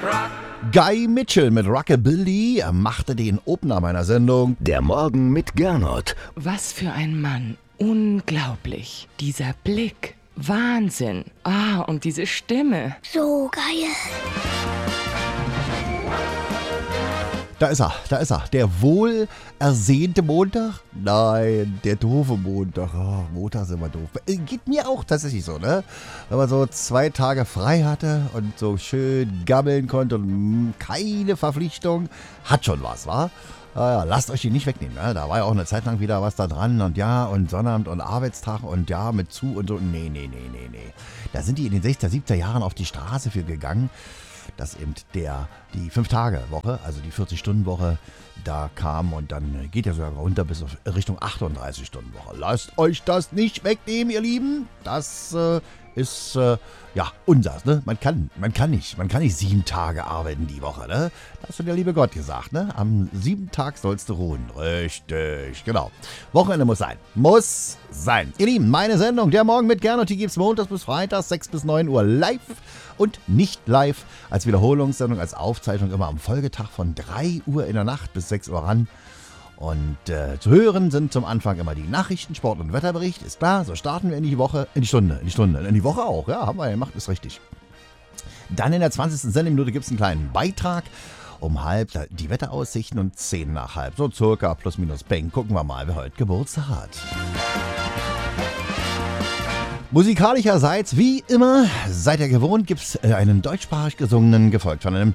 Guy Mitchell mit Rockabilly machte den Opener meiner Sendung. Der Morgen mit Gernot. Was für ein Mann. Unglaublich. Dieser Blick. Wahnsinn. Und diese Stimme. So geil. Da ist er. Der wohl ersehnte Montag? Nein, der doofe Montag. Oh, Montag ist immer doof. Geht mir auch tatsächlich so, ne? Wenn man so 2 Tage frei hatte und so schön gammeln konnte und keine Verpflichtung. Hat schon was, wa? Ja, lasst euch die nicht wegnehmen, ne? Da war ja auch eine Zeit lang wieder was da dran und ja, und Sonnabend und Arbeitstag und ja, mit zu und so. Nee. Da sind die in den 60er, 70er Jahren auf die Straße für gegangen, dass eben die 5-Tage-Woche, also die 40-Stunden-Woche, da kam und dann geht ja sogar runter bis auf Richtung 38-Stunden-Woche. Lasst euch das nicht wegnehmen, ihr Lieben. Das ist unsers, ne? Man kann nicht 7 Tage arbeiten die Woche, ne? Das hat der liebe Gott gesagt, ne? Am 7. Tag sollst du ruhen. Richtig, genau. Wochenende muss sein. Ihr Lieben, meine Sendung, der Morgen mit Gernot, die gibt's montags bis freitags, 6 bis 9 Uhr live und nicht live als Wiederholungssendung, als Aufzeichnung immer am Folgetag von 3 Uhr in der Nacht bis 6 Uhr ran. Und zu hören sind zum Anfang immer die Nachrichten, Sport- und Wetterbericht. Ist klar, so starten wir in die Stunde. In die Woche auch, ja, haben wir gemacht, ist richtig. Dann in der 20. Sendeminute gibt es einen kleinen Beitrag. Um 9:30 die Wetteraussichten und 9:10, so circa plus minus Peng. Gucken wir mal, wer heute Geburtstag hat. Musikalischerseits, wie immer, seid ihr gewohnt, gibt es einen deutschsprachig gesungenen, gefolgt von einem